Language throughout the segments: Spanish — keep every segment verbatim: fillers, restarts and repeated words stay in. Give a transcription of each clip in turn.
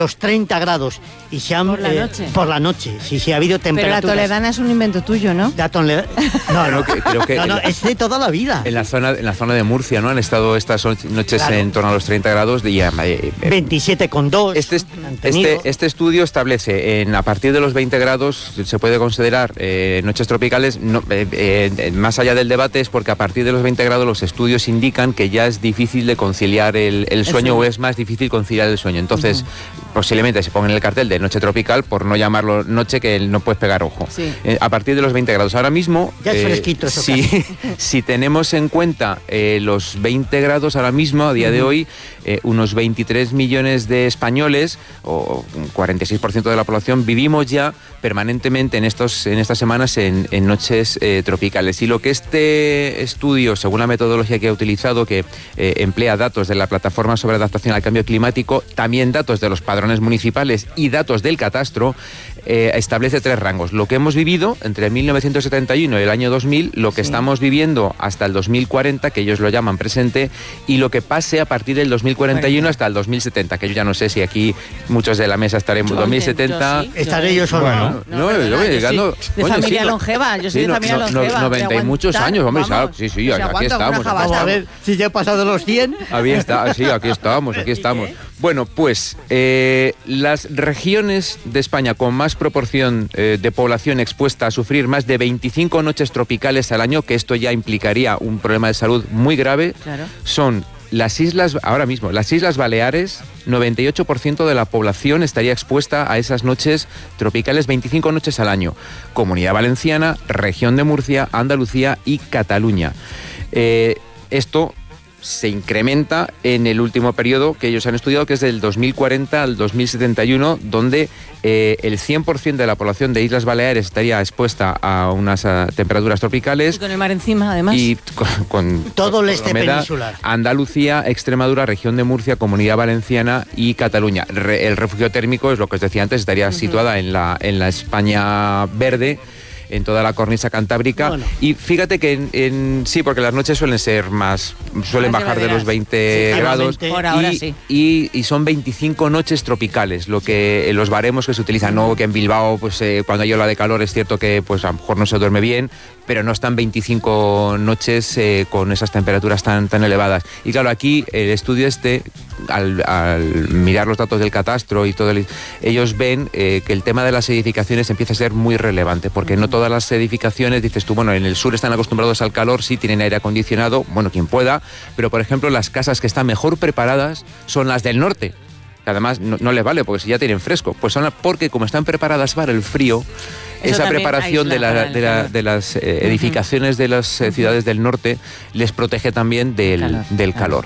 los treinta grados y se han... Por la eh, noche. Por la noche, sí, sí, ha habido temperaturas. Pero la toledana es un invento tuyo, ¿no? La tole... No, no, que, creo que no, no, es de toda la vida. En la zona, en la zona de Murcia, ¿no? Han estado estas noches Claro. en torno a los treinta grados. De, eh, veintisiete coma dos. Este, este, este estudio establece, en, a partir de los veinte grados, se puede considerar eh, noches tropicales. No, eh, eh, más allá del debate es porque a partir de los veinte grados los estudios indican que ya es difícil de conciliar el, el sueño, o es más difícil conciliar el sueño. Entonces, uh-huh. posiblemente se ponga en el cartel de noche tropical por no llamarlo noche, que no puedes pegar ojo. Sí. Eh, a partir de los veinte grados. Ahora mismo, ya es eh, fresquito eso. si, si tenemos en cuenta eh, los veinte grados ahora mismo, a día uh-huh. de hoy, eh, unos veintitrés millones de españoles, o un cuarenta y seis por ciento de la población, vivimos ya permanentemente en, estos, en estas semanas en, en noches eh, tropicales. Y lo que este estudio, según la metodología que ha utilizado, que eh, emplea datos de la Plataforma sobre Adaptación al Cambio Climático, también datos de los padrones municipales y datos del catastro, eh, establece tres rangos. Lo que hemos vivido entre mil novecientos setenta y uno y el año dos mil, lo que sí. estamos viviendo hasta el dos mil cuarenta, que ellos lo llaman presente, y lo que pase a partir del dos mil cuarenta y uno hasta el dos mil setenta, que yo ya no sé si aquí muchos de la mesa estaremos en dos mil setenta. Yo sí, Estaré yo solo. Bueno, no, no, no, no, llegando, de oye, familia sí, longeva, yo soy sí, de familia no, longeva. No, noventa y muchos años, hombre, vamos, sí, sí, aquí, aquí estamos. Vamos a ver si ya he pasado los cien. Ahí está, sí, aquí estamos, aquí estamos. Bueno, pues eh, las regiones de España con más proporción eh, de población expuesta a sufrir más de veinticinco noches tropicales al año, que esto ya implicaría un problema de salud muy grave, claro. son las islas, ahora mismo, las Islas Baleares. Noventa y ocho por ciento de la población estaría expuesta a esas noches tropicales, veinticinco noches al año. Comunidad Valenciana, Región de Murcia, Andalucía y Cataluña. Eh, esto se incrementa en el último periodo que ellos han estudiado, que es del dos mil cuarenta al dos mil setenta y uno, donde eh, el cien por ciento de la población de Islas Baleares estaría expuesta a unas a, temperaturas tropicales. Y con el mar encima, además. Y con, con todo el este peninsular. Andalucía, Extremadura, Región de Murcia, Comunidad Valenciana y Cataluña. Re, el refugio térmico, es lo que os decía antes, estaría uh-huh. situada en la, en la España verde, en toda la cornisa cantábrica. Bueno. Y fíjate que en, en, sí, porque las noches suelen ser más, suelen más bajar de los veinte sí, grados. Por ahora y, sí. y, y son veinticinco noches tropicales, lo que los baremos que se utilizan, no que en Bilbao, pues eh, cuando hay ola de calor es cierto que pues a lo mejor no se duerme bien, pero no están veinticinco noches eh, con esas temperaturas tan, tan elevadas. Y claro, aquí el estudio este, al, al mirar los datos del catastro y todo, el, ellos ven eh, que el tema de las edificaciones empieza a ser muy relevante, porque no todas las edificaciones, dices tú, bueno, en el sur están acostumbrados al calor, sí tienen aire acondicionado, bueno, quien pueda, pero por ejemplo las casas que están mejor preparadas son las del norte. Además no, no les vale, porque si ya tienen fresco, pues son porque como están preparadas para el frío, eso esa preparación de, la, de, la, de las eh, edificaciones de las eh, ciudades del norte les protege también del calor. Del calor.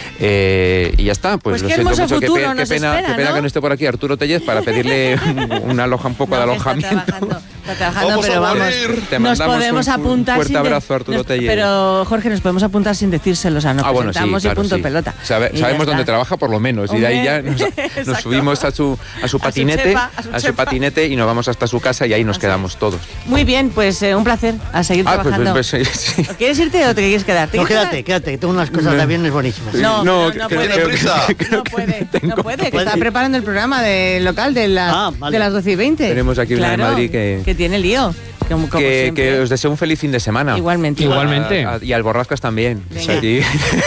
Eh, y ya está, pues, pues lo qué siento mucho, qué, pe- qué pena, espera, qué pena ¿no? que no esté por aquí Arturo Tellez para pedirle un, una aloja, un poco no, de alojamiento. Está trabajando, está trabajando vamos pero vamos, Te nos podemos un, apuntar un fuerte sin de, abrazo, Arturo nos, Tellez. Pero Jorge, nos podemos apuntar sin decírselo, o sea, nos ah, bueno, presentamos sí, claro, y punto sí. pelota. Sabe, y sabemos dónde trabaja por lo menos. Hombre, y de ahí ya nos, nos subimos a su, a su patinete, a su, chepa, a, su a su patinete y nos vamos hasta su casa y ahí nos Así. quedamos todos. Muy bien, pues eh, un placer, a seguir ah, trabajando. Pues, pues, sí. ¿Quieres irte o te quieres quedar? ¿Te no, quieres quédate, quedar? quédate, que tengo unas cosas de aviones buenísimas. No, no, no, no que puede. tiene prisa. No puede, no puede, que está preparando el programa del local de, la, ah, vale. de las doce y veinte. Tenemos aquí una claro, de Madrid que... que tiene lío. Como, como que, que os deseo un feliz fin de semana. Igualmente. Igualmente. A, a, y al Borrascas también. Sí.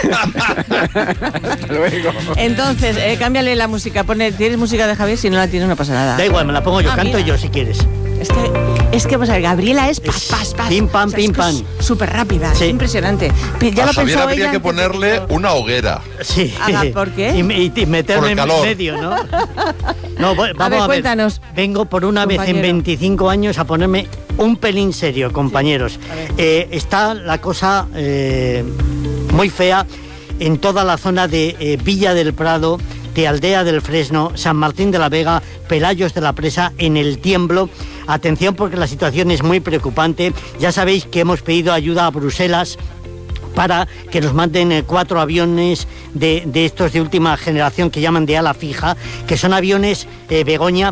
Hasta luego. Entonces, eh, cámbiale la música. Pone, ¿tienes música de Javier? Si no la tienes, no pasa nada. Da igual, me la pongo yo. Ah, canto mira. yo si quieres. Es que, es que, pues a ver, Gabriela es pas, pas, pas. Pim, pam, o sea, pim, es pam. Súper rápida, sí. impresionante. Ya a lo Javier pensó habría ella que ponerle que... una hoguera. Sí. Haga, ¿por qué? Y, y, y meterme en medio, ¿no? No, vamos a ver, a ver, cuéntanos. Vengo por una compañero. vez en veinticinco años a ponerme un pelín serio, compañeros. Sí. Eh, está la cosa eh, muy fea en toda la zona de eh, Villa del Prado, de Aldea del Fresno, San Martín de la Vega, Pelayos de la Presa, en el Tiemblo. Atención porque la situación es muy preocupante. Ya sabéis que hemos pedido ayuda a Bruselas para que nos manden eh, cuatro aviones de, de estos de última generación que llaman de ala fija, que son aviones, eh, Begoña,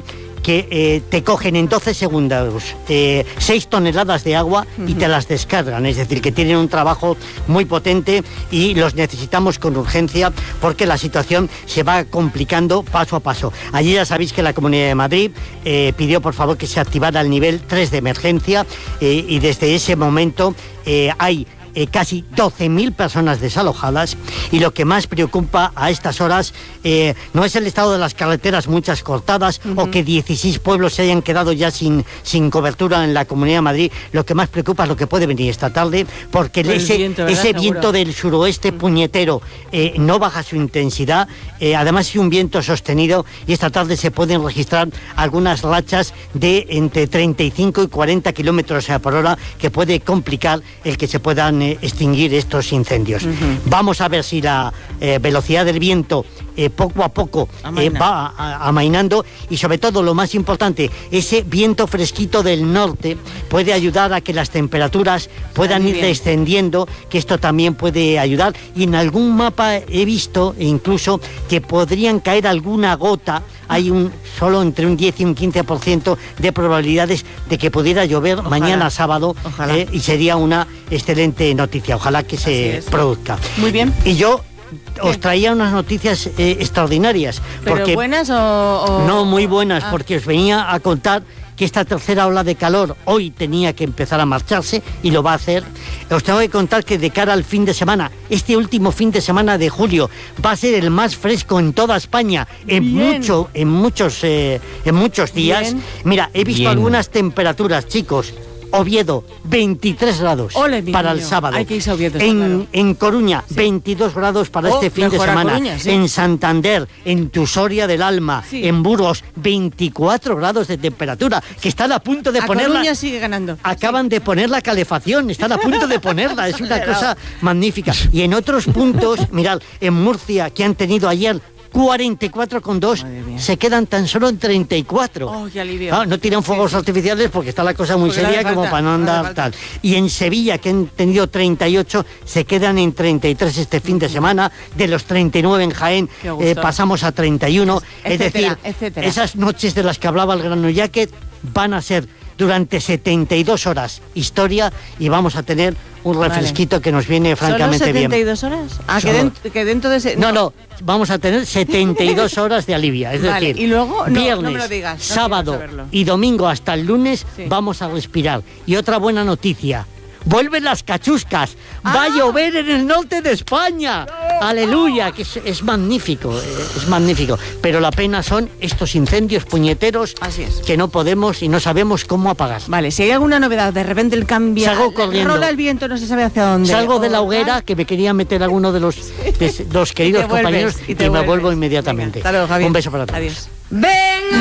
que eh, te cogen en doce segundos eh, seis toneladas de agua y te las descargan, es decir, que tienen un trabajo muy potente y los necesitamos con urgencia porque la situación se va complicando paso a paso. Allí ya sabéis que la Comunidad de Madrid eh, pidió por favor que se activara el nivel tres de emergencia eh, y desde ese momento eh, hay Eh, casi doce mil personas desalojadas y lo que más preocupa a estas horas eh, no es el estado de las carreteras, muchas cortadas, uh-huh. o que dieciséis pueblos se hayan quedado ya sin, sin cobertura en la Comunidad de Madrid. Lo que más preocupa es lo que puede venir esta tarde, porque el ese, viento, ese viento del suroeste uh-huh. puñetero eh, no baja su intensidad, eh, además es un viento sostenido y esta tarde se pueden registrar algunas rachas de entre treinta y cinco y cuarenta kilómetros por hora que puede complicar el que se puedan eh, extinguir estos incendios. Uh-huh. Vamos a ver si la eh, velocidad del viento eh, poco a poco eh, va a, amainando y sobre todo lo más importante, ese viento fresquito del norte puede ayudar a que las temperaturas puedan ir descendiendo, que esto también puede ayudar y en algún mapa he visto incluso que podrían caer alguna gota. Hay un solo entre un diez y un quince por ciento de probabilidades de que pudiera llover Ojalá. mañana sábado eh, y sería una excelente noticia. Ojalá que se produzca. Muy bien. Y yo os ¿Qué? traía unas noticias eh, extraordinarias. ¿Pero porque, buenas o, o...? No, muy buenas, ah. porque os venía a contar que esta tercera ola de calor hoy tenía que empezar a marcharse y lo va a hacer. Os tengo que contar que de cara al fin de semana, este último fin de semana de julio va a ser el más fresco en toda España en Bien. mucho, en muchos, eh, en muchos días. Bien. Mira, he visto Bien. algunas temperaturas, chicos. Oviedo, veintitrés grados Ole, para el sábado. Hay que irse a Oviedo, en, claro. en Coruña, sí. veintidós grados para oh, este fin de semana. Coruña, sí. En Santander, en Tusoria del Alma, sí. en Burgos, veinticuatro grados de temperatura, que están a punto de a ponerla. Coruña sigue ganando. Acaban sí. de poner la calefacción, están a punto de ponerla. Es una cosa magnífica. Y en otros puntos, mirad, en Murcia, que han tenido ayer cuarenta y cuatro coma dos, se quedan tan solo en treinta y cuatro. Oh, qué alivio. Ah, no tiran fuegos sí. artificiales porque está la cosa muy porque seria como para no andar no tal. Y en Sevilla, que han tenido treinta y ocho, se quedan en treinta y tres este fin de semana. De los treinta y nueve en Jaén eh, pasamos a treinta y uno. Es, es etcétera, decir, etcétera. Esas noches de las que hablaba el Grano Jacket van a ser durante setenta y dos horas historia y vamos a tener un refresquito vale. que nos viene francamente ¿Solo setenta y dos bien. horas? Ah, que, dentro, que dentro de ese... No, no, vamos a tener setenta y dos horas de alivia. Es vale. decir, y luego, no, viernes, no me lo digas, no sábado y domingo hasta el lunes sí. vamos a respirar. Y otra buena noticia. Vuelven las cachuscas, ah. va a llover en el norte de España, no. aleluya, que es, es magnífico, es magnífico, pero la pena son estos incendios puñeteros Así es. que no podemos y no sabemos cómo apagar. Vale, si hay alguna novedad, de repente el cambio, salgo corriendo, rola el viento, no se sabe hacia dónde. Salgo de la hoguera, que me quería meter alguno de los, de, los queridos compañeros y, y me vuelvo inmediatamente. Venga, hasta luego, Javier. Un beso para todos. Adiós. Ven.